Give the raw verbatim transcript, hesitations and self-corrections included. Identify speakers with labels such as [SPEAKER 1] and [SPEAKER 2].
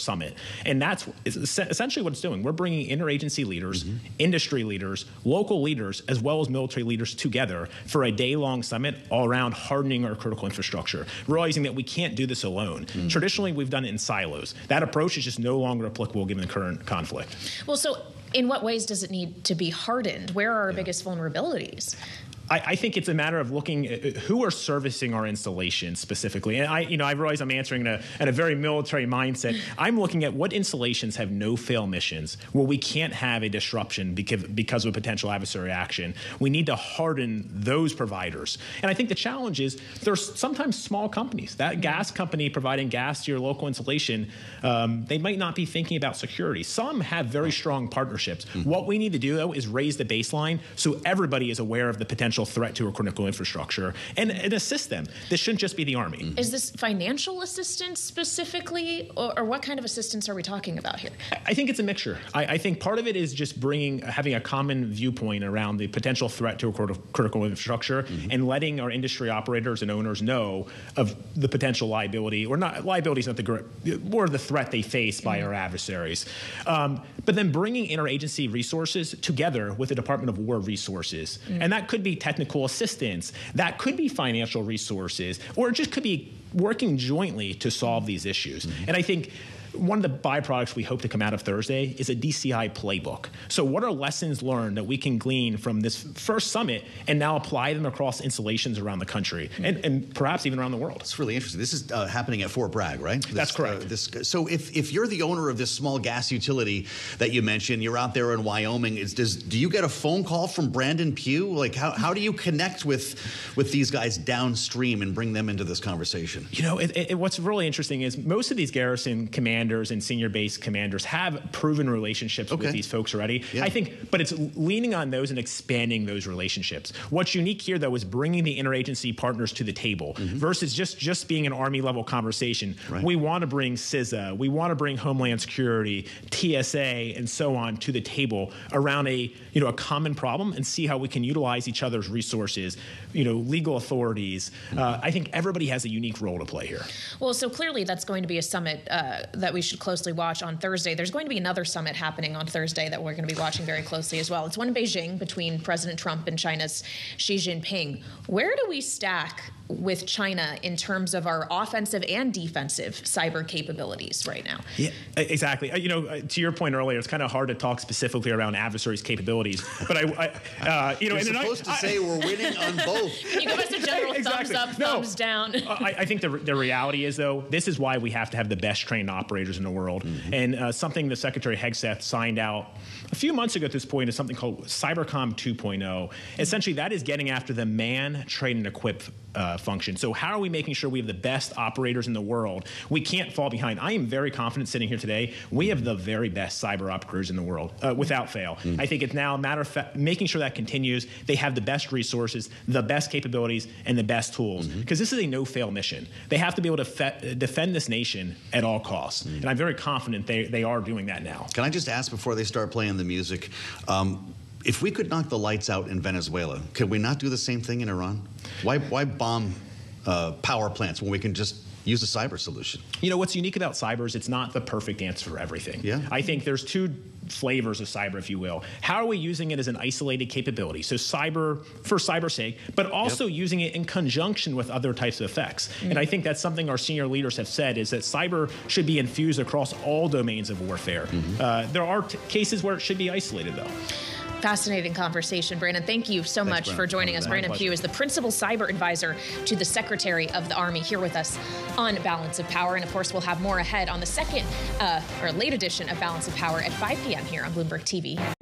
[SPEAKER 1] summit. And that's essentially what it's doing. We're bringing interagency leaders, mm-hmm. industry leaders, local leaders, as well as military leaders together for a day-long summit all around hardening our critical infrastructure, realizing that we can't do this alone. Mm-hmm. Traditionally, we've done it in silos. That approach is just no longer applicable given the current conflict.
[SPEAKER 2] Well, so in what ways does it need to be hardened? Where are our yeah. biggest vulnerabilities?
[SPEAKER 1] I, I think it's a matter of looking at who are servicing our installations specifically. And I, you know, I realize I'm answering in a, in a very military mindset. I'm looking at what installations have no-fail missions where we can't have a disruption because, because of a potential adversary action. We need to harden those providers. And I think the challenge is there's sometimes small companies. That gas company providing gas to your local installation, um, they might not be thinking about security. Some have very strong partnerships. Mm-hmm. What we need to do, though, is raise the baseline so everybody is aware of the potential threat to our critical infrastructure and, and assist them. This shouldn't just be the Army.
[SPEAKER 2] Is this financial assistance specifically, or, or what kind of assistance are we talking about here?
[SPEAKER 1] I think it's a mixture. I, I think part of it is just bringing, having a common viewpoint around the potential threat to our critical infrastructure mm-hmm. and letting our industry operators and owners know of the potential liability, or not, liability is not the grip, more the threat they face by mm-hmm. our adversaries. Um, but then bringing interagency resources together with the Department of War resources. Mm-hmm. And that could be technical assistance, that could be financial resources, or it just could be working jointly to solve these issues. Mm-hmm. And I think one of the byproducts we hope to come out of Thursday is a D C I playbook. So what are lessons learned that we can glean from this first summit and now apply them across installations around the country and, and perhaps even around the world?
[SPEAKER 3] It's really interesting. This is uh, happening at Fort Bragg, right? This,
[SPEAKER 1] That's correct.
[SPEAKER 3] Uh, this, so if, if you're the owner of this small gas utility that you mentioned, you're out there in Wyoming, is, does, do you get a phone call from Brandon Pugh? Like how, how do you connect with, with these guys downstream and bring them into this conversation?
[SPEAKER 1] You know, it, it, what's really interesting is most of these garrison commanders and senior base commanders have proven relationships okay. with these folks already. Yeah. I think, but it's leaning on those and expanding those relationships. What's unique here, though, is bringing the interagency partners to the table mm-hmm. versus just, just being an Army level conversation. Right. We want to bring C I S A, we want to bring Homeland Security, T S A, and so on to the table around a, you know, a common problem and see how we can utilize each other's resources, you know, legal authorities. Mm-hmm. Uh, I think everybody has a unique role to play here.
[SPEAKER 2] Well, so clearly that's going to be a summit uh, that we should closely watch on Thursday. There's going to be another summit happening on Thursday that we're going to be watching very closely as well. It's one in Beijing between President Trump and China's Xi Jinping. Where do we stack with China in terms of our offensive and defensive cyber capabilities right now?
[SPEAKER 1] Yeah, exactly. You know, to your point earlier, it's kind of hard to talk specifically around adversaries' capabilities. But I, I uh, you know,
[SPEAKER 3] you're
[SPEAKER 1] and
[SPEAKER 3] supposed
[SPEAKER 1] I,
[SPEAKER 3] to I, say we're winning on both.
[SPEAKER 2] Can you give us a general
[SPEAKER 1] exactly.
[SPEAKER 2] thumbs up,
[SPEAKER 1] no,
[SPEAKER 2] thumbs down?
[SPEAKER 1] I, I think the, the reality is, though, this is why we have to have the best trained operators in the world. Mm-hmm. And uh, something that Secretary Hegseth signed out a few months ago at this point is something called Cybercom two point oh. Essentially, that is getting after the man, train, and equip uh, function. So how are we making sure we have the best operators in the world? We can't fall behind. I am very confident sitting here today, we have the very best cyber operators in the world, uh, without fail. Mm. I think it's now a matter of fact, making sure that continues. They have the best resources, the best capabilities, and the best tools. Because mm-hmm. this is a no-fail mission. They have to be able to fe- defend this nation at all costs. Mm. And I'm very confident they, they are doing that now.
[SPEAKER 3] Can I just ask before they start playing the music, um, if we could knock the lights out in Venezuela, could we not do the same thing in Iran? Why, why bomb uh, power plants when we can just use a cyber solution?
[SPEAKER 1] You know, what's unique about cyber is it's not the perfect answer for everything.
[SPEAKER 3] Yeah.
[SPEAKER 1] I think there's two flavors of cyber, if you will. How are we using it as an isolated capability? So cyber for cyber's sake, but also yep. using it in conjunction with other types of effects. Mm-hmm. And I think that's something our senior leaders have said is that cyber should be infused across all domains of warfare. Mm-hmm. Uh, there are t- cases where it should be isolated, though.
[SPEAKER 2] Fascinating conversation, Brandon. Thank you so
[SPEAKER 3] Thanks,
[SPEAKER 2] much
[SPEAKER 3] Brandon.
[SPEAKER 2] for joining us.
[SPEAKER 1] My
[SPEAKER 2] Brandon
[SPEAKER 1] pleasure.
[SPEAKER 2] Pugh is the Principal Cyber Advisor to the Secretary of the Army here with us on Balance of Power. And of course, we'll have more ahead on the second uh, or late edition of Balance of Power at five p.m. here on Bloomberg T V.